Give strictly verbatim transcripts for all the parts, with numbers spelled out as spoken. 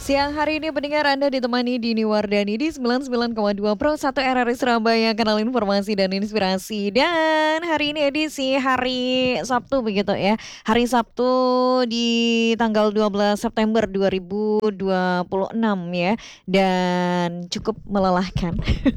Siang hari ini pendengar Anda ditemani Dini Wardani di sembilan puluh sembilan koma dua Pro satu R R I Surabaya, kanal informasi dan inspirasi. Dan hari ini edisi hari Sabtu begitu ya. Hari Sabtu di tanggal dua belas September dua ribu dua puluh enam ya. Dan cukup melelahkan.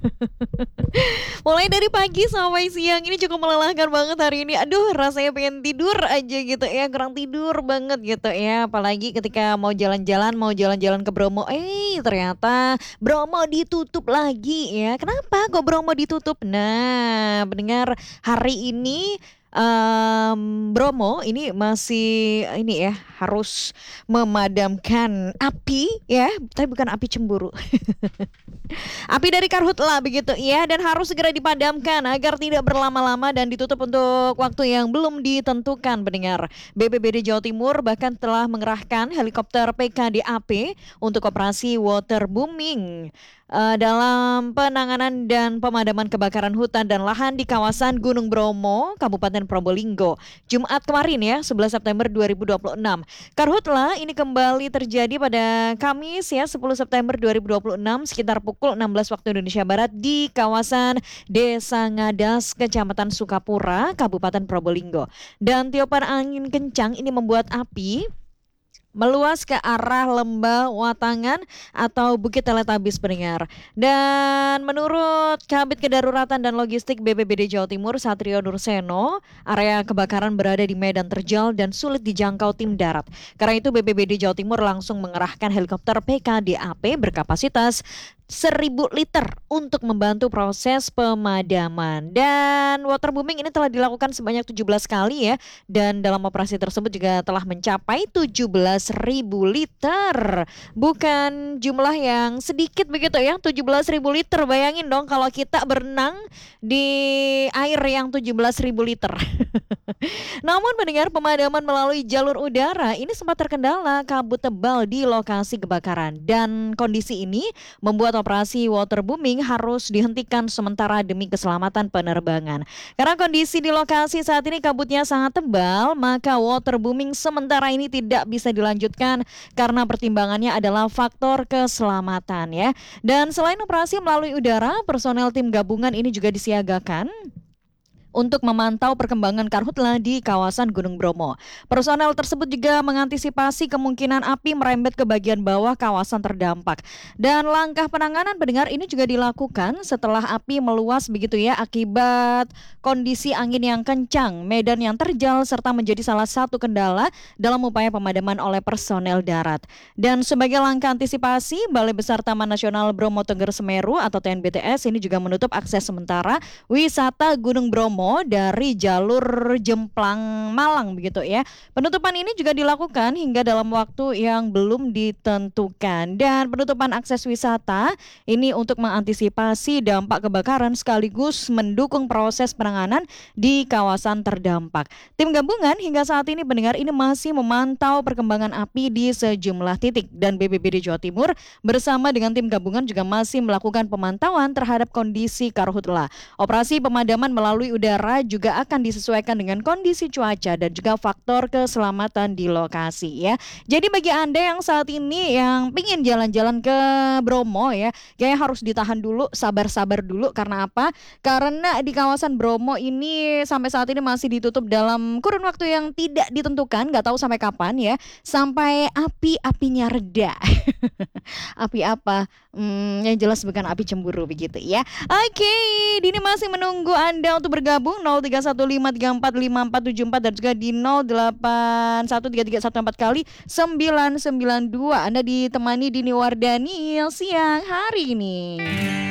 Mulai dari pagi sampai siang ini cukup melelahkan banget hari ini. Aduh, rasanya pengen tidur aja gitu ya, kurang tidur banget gitu ya. Apalagi ketika mau jalan-jalan, mau jalan-jalan ke Bromo, eh ternyata Bromo ditutup lagi ya. Kenapa kok Bromo ditutup? Nah, mendengar hari ini em, Bromo ini masih ini ya, harus memadamkan api ya, tapi bukan api cemburu. Api dari karhutla begitu ya, dan harus segera dipadamkan agar tidak berlama-lama dan ditutup untuk waktu yang belum ditentukan pendengar. B P B D Jawa Timur bahkan telah mengerahkan helikopter P K D A P untuk operasi waterbooming eh, dalam penanganan dan pemadaman kebakaran hutan dan lahan di kawasan Gunung Bromo, Kabupaten Probolinggo. Jumat kemarin ya, sebelas September dua ribu dua puluh enam. Karhutla ini kembali terjadi pada Kamis ya, sepuluh September dua ribu dua puluh enam sekitar pukul enam belas waktu Indonesia Barat di kawasan Desa Ngadas, Kecamatan Sukapura, Kabupaten Probolinggo. Dan tiupan angin kencang ini membuat api meluas ke arah lembah Watangan atau Bukit Teletabis pendengar. Dan menurut Kabid Kedaruratan dan Logistik B P B D Jawa Timur Satrio Nurseno, area kebakaran berada di medan terjal dan sulit dijangkau tim darat. Karena itu B P B D Jawa Timur langsung mengerahkan helikopter P K D A P berkapasitas seribu liter untuk membantu proses pemadaman. Dan waterbooming ini telah dilakukan sebanyak tujuh belas kali ya, dan dalam operasi tersebut juga telah mencapai tujuh belas ribu liter. Bukan jumlah yang sedikit begitu ya, tujuh belas ribu liter. Bayangin dong kalau kita berenang di air yang tujuh belas ribu liter. Namun pendengar, pemadaman melalui jalur udara ini sempat terkendala kabut tebal di lokasi kebakaran, dan kondisi ini membuat operasi waterbooming harus dihentikan sementara demi keselamatan penerbangan. Karena kondisi di lokasi saat ini kabutnya sangat tebal, maka waterbooming sementara ini tidak bisa dilanjutkan karena pertimbangannya adalah faktor keselamatan ya. Dan selain operasi melalui udara, personel tim gabungan ini juga disiagakan untuk memantau perkembangan karhutla di kawasan Gunung Bromo. Personel tersebut juga mengantisipasi kemungkinan api merembet ke bagian bawah kawasan terdampak. Dan langkah penanganan pendengar ini juga dilakukan setelah api meluas begitu ya, akibat kondisi angin yang kencang, medan yang terjal, serta menjadi salah satu kendala dalam upaya pemadaman oleh personel darat. Dan sebagai langkah antisipasi, Balai Besar Taman Nasional Bromo Tengger Semeru atau T N B T S ini juga menutup akses sementara wisata Gunung Bromo dari jalur Jemplang Malang begitu ya. Penutupan ini juga dilakukan hingga dalam waktu yang belum ditentukan. Dan penutupan akses wisata ini untuk mengantisipasi dampak kebakaran sekaligus mendukung proses penanganan di kawasan terdampak. Tim gabungan hingga saat ini pendengar ini masih memantau perkembangan api di sejumlah titik, dan B P B D Jawa Timur bersama dengan tim gabungan juga masih melakukan pemantauan terhadap kondisi karhutla. Operasi pemadaman melalui udara juga akan disesuaikan dengan kondisi cuaca dan juga faktor keselamatan di lokasi ya. Jadi bagi Anda yang saat ini yang pingin jalan-jalan ke Bromo ya, kayaknya harus ditahan dulu, sabar-sabar dulu. Karena apa? Karena di kawasan Bromo ini sampai saat ini masih ditutup dalam kurun waktu yang tidak ditentukan, nggak tahu sampai kapan ya, sampai api-apinya reda. Api apa? Hmm, yang jelas bukan api cemburu begitu ya. Oke, Dini masih menunggu Anda untuk bergabung nol tiga satu lima tiga empat lima empat tujuh empat dan juga di nol delapan satu tiga tiga satu empat kali sembilan sembilan dua. Anda ditemani Dini Wardani siang hari ini.